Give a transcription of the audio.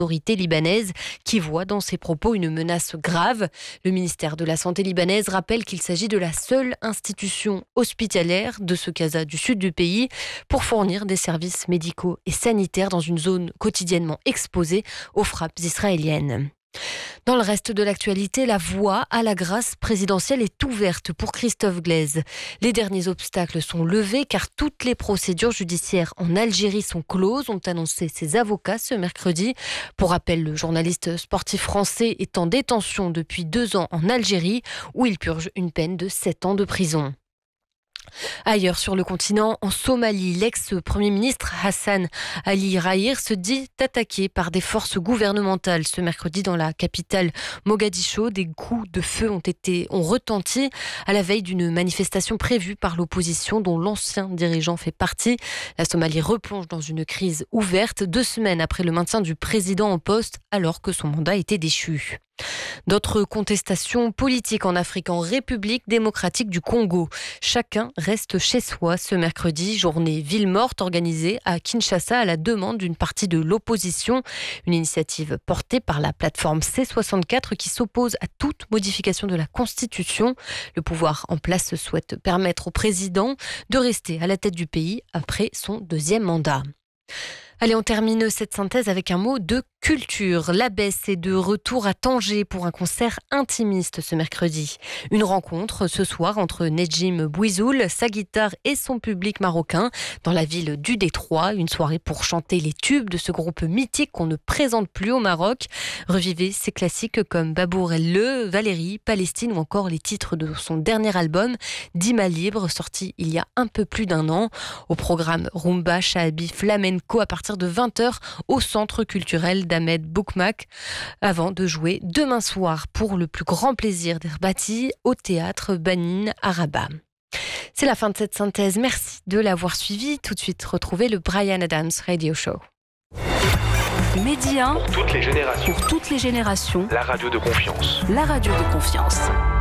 autorités libanaises qui voient dans ces propos une menace grave. Le ministère de la Santé libanaise rappelle qu'il s'agit de la seule institution hospitalière de ce Gaza du sud du pays pour fournir des services médicaux et sanitaires dans une zone quotidiennement exposée aux frappes israéliennes. Dans le reste de l'actualité, la voie à la grâce présidentielle est ouverte pour Christophe Glaise. Les derniers obstacles sont levés car toutes les procédures judiciaires en Algérie sont closes, ont annoncé ses avocats ce mercredi. Pour rappel, le journaliste sportif français est en détention depuis 2 ans en Algérie où il purge une peine de 7 ans de prison. Ailleurs sur le continent, en Somalie, l'ex-premier ministre Hassan Ali Rahir se dit attaqué par des forces gouvernementales. Ce mercredi, dans la capitale Mogadiscio, des coups de feu ont retenti à la veille d'une manifestation prévue par l'opposition dont l'ancien dirigeant fait partie. La Somalie replonge dans une crise ouverte 2 semaines après le maintien du président en poste alors que son mandat était déchu. D'autres contestations politiques en Afrique, en République démocratique du Congo. Chacun reste chez soi ce mercredi, journée ville morte organisée à Kinshasa à la demande d'une partie de l'opposition. Une initiative portée par la plateforme C64 qui s'oppose à toute modification de la Constitution. Le pouvoir en place souhaite permettre au président de rester à la tête du pays après son 2e mandat. Allez, on termine cette synthèse avec un mot de culture. L'Abbesse est de retour à Tanger pour un concert intimiste ce mercredi. Une rencontre ce soir entre Nedjim Bouizoul, sa guitare et son public marocain dans la ville du Détroit. Une soirée pour chanter les tubes de ce groupe mythique qu'on ne présente plus au Maroc. Revivez ses classiques comme Babour El-Le, Valérie, Palestine ou encore les titres de son dernier album Dima Libre, sorti il y a un peu plus d'1 an. Au programme Rumba, Shahabi, Flamenco à partir de 20h au centre culturel d'Ahmed Boukmak avant de jouer demain soir pour le plus grand plaisir d'Herbati au théâtre Banin Araba. C'est la fin de cette synthèse. Merci de l'avoir suivi. Tout de suite, retrouvez le Bryan Adams Radio Show. Média pour toutes les générations. Pour toutes les générations. La radio de confiance. La radio de confiance.